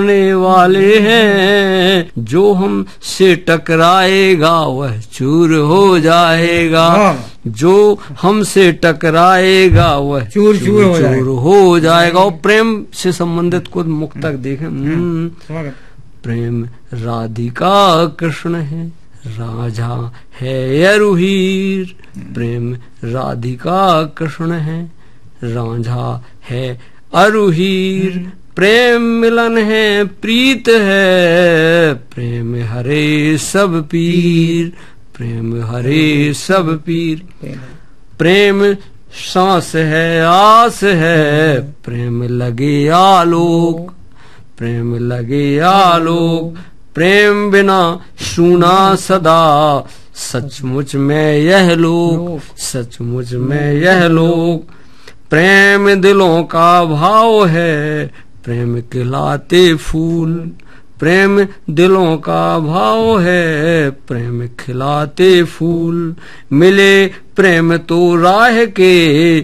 आने वाले हैं, जो हमसे टकराएगा वह चूर हो जाएगा, जो हमसे टकराएगा वह चूर हो जाएगा। और प्रेम से संबंधित कुछ मुक्तक देखें। प्रेम राधिका कृष्ण है, राजा है अरुहीर। प्रेम राधिका कृष्ण है, राजा है अरुहीर। प्रेम मिलन है प्रीत है, प्रेम हरे सब पीर। प्रेम हरे सब पीर। प्रेम सांस है आस है, प्रेम लगे आलोक। प्रेम लगे आलोक। प्रेम बिना सूना सदा, सचमुच में यह लोक। सचमुच में यह लोक। प्रेम दिलों का भाव है, प्रेम खिलाते फूल। प्रेम दिलों का भाव है, प्रेम खिलाते फूल। मिले प्रेम तो राह के,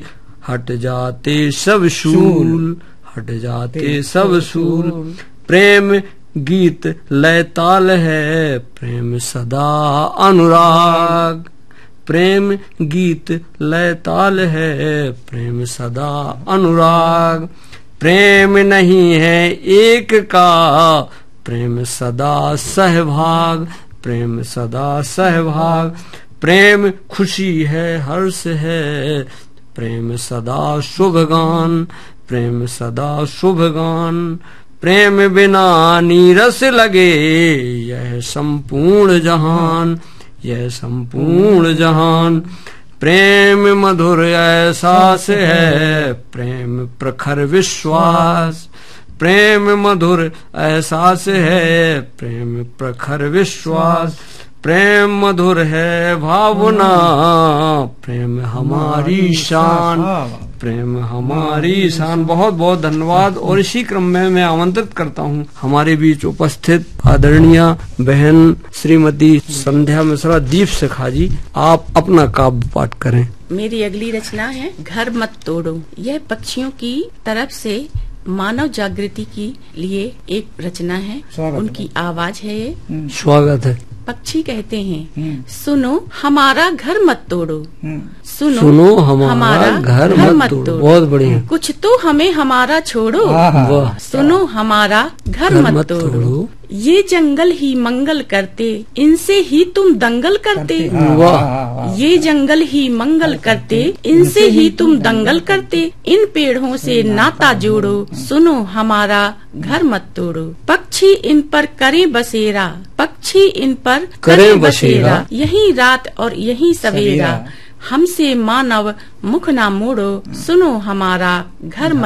हट जाते सब शूल। हट जाते सब शूल। प्रेम गीत लय ताल है, प्रेम सदा अनुराग। प्रेम गीत लय ताल है, प्रेम सदा अनुराग। प्रेम नहीं है एक का, प्रेम सदा सहभाग। प्रेम सदा सहभाग। प्रेम खुशी है हर्ष है, प्रेम सदा शुभगान। प्रेम सदा शुभगान। प्रेम बिना नीरस लगे यह संपूर्ण जहान। यह संपूर्ण जहान। प्रेम मधुर एहसास है, प्रेम प्रखर विश्वास। प्रेम मधुर एहसास है, प्रेम प्रखर विश्वास। प्रेम मधुर है भावना, प्रेम हमारी शान। प्रेम हमारी शान। बहुत बहुत धन्यवाद। और इसी क्रम में मैं आमंत्रित करता हूँ हमारे बीच उपस्थित आदरणीय बहन श्रीमती संध्या मिश्रा दीप शिखा जी, आप अपना काव्य पाठ करें। मेरी अगली रचना है घर मत तोड़ो। यह पक्षियों की तरफ से मानव जागृति के लिए एक रचना है। उनकी आवाज है ये। स्वागत है। पक्षी कहते हैं, सुनो हमारा घर मत तोड़ो। सुनो हमारा घर मत तोड़ो। बहुत बढ़िया। कुछ तो हमें हमारा छोड़ो। सुनो हमारा घर मत तोड़ो। ये जंगल ही मंगल करते, इनसे ही तुम दंगल करते। ये जंगल ही मंगल करते, इनसे ही तुम दंगल करते। इन पेड़ों से नाता जोड़ो, सुनो हमारा घर मत तोड़ो। पक्षी इन पर करे बसेरा, पक्षी इन पर करे बसेरा। यही रात और यही सवेरा, हमसे मानव मुख ना मोड़ो। सुनो हमारा घर मत